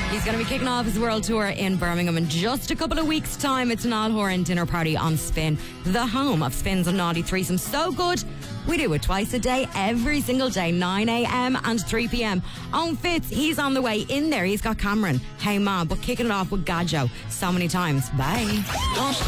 He's going to be kicking off his world tour in Birmingham in just a couple of weeks' time. It's Niall Horan dinner party on Spin, the home of Spin's and Naughty Threesome. So good, we do it twice a day, every single day, 9 a.m. and 3 p.m. Owen Fitz, he's on the way in there. He's got Cameron, Hey Mom, but kicking it off with Gadjo so many times. Bye.